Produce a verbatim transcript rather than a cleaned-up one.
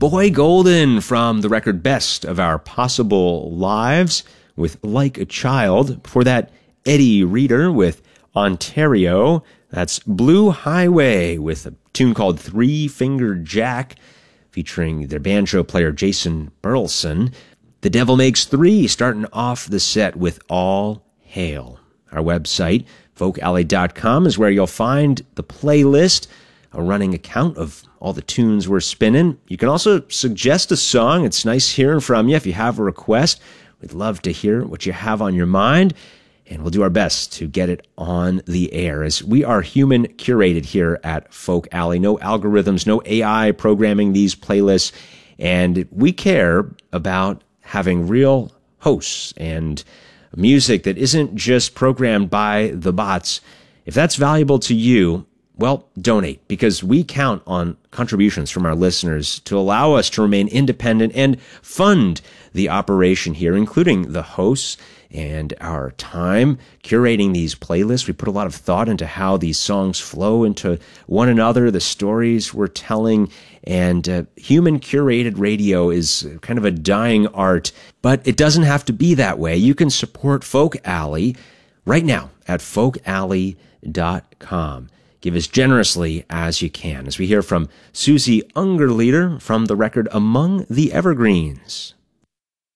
Boy Golden from the record Best of Our Possible Lives with Like a Child. Before that, Eddie Reader with Ontario. That's Blue Highway with a tune called Three Finger Jack, featuring their banjo player Jason Burleson. The Devil Makes Three starting off the set with All Hail. Our website, folk alley dot com, is where you'll find the playlist, a running account of all the tunes we're spinning. You can also suggest a song. It's nice hearing from you. If you have a request, we'd love to hear what you have on your mind, and we'll do our best to get it on the air, as we are human curated here at Folk Alley. No algorithms, no A I programming these playlists, and we care about having real hosts and music that isn't just programmed by the bots. If that's valuable to you, well, donate, because we count on contributions from our listeners to allow us to remain independent and fund the operation here, including the hosts and our time curating these playlists. We put a lot of thought into how these songs flow into one another, the stories we're telling, and uh, human curated radio is kind of a dying art, but it doesn't have to be that way. You can support Folk Alley right now at folk alley dot com. Give as generously as you can, as we hear from Susie Ungerleider from the record Among the Evergreens.